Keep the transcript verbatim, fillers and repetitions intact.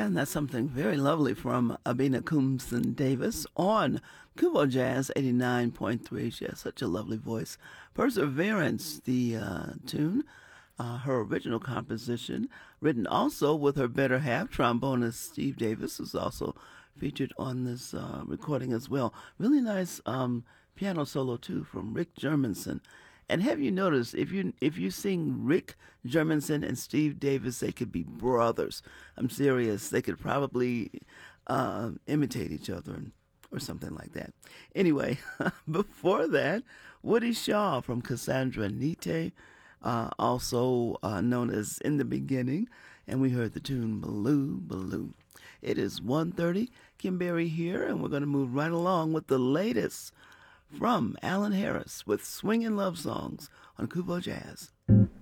And that's something very lovely from Abina Coomson Davis on Kubo Jazz eighty-nine point three. She has such a lovely voice. Perseverance, the uh, tune, uh, her original composition, written also with her better half, trombonist Steve Davis, who's also featured on this uh, recording as well. Really nice um, piano solo, too, from Rick Germanson. And have you noticed, if you if you sing Rick Germanson and Steve Davis, they could be brothers. I'm serious. They could probably uh, imitate each other or something like that. Anyway, before that, Woody Shaw from Cassandra Nite, uh, also uh, known as In the Beginning, and we heard the tune Baloo Baloo. It is one thirty, Kim Berry here, and we're going to move right along with the latest from Alan Harris with Swingin' Love Songs on Kubo Jazz.